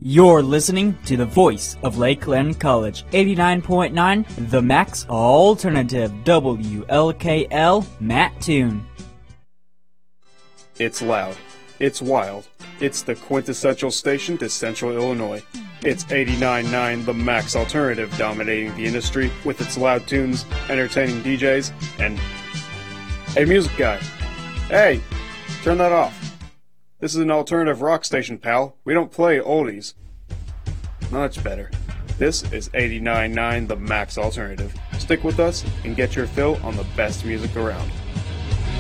You're listening to the voice of Lakeland College, 89.9, The Max Alternative, WLKL, Mattoon. It's loud. It's wild. It's the quintessential station to Central Illinois. It's 89.9 The Max Alternative, dominating the industry with its loud tunes, entertaining DJs, and... Hey, music guy. Hey, turn that off. This is an alternative rock station, pal. We don't play oldies. Much better. This is 89.9 The Max Alternative. Stick with us and get your fill on the best music around.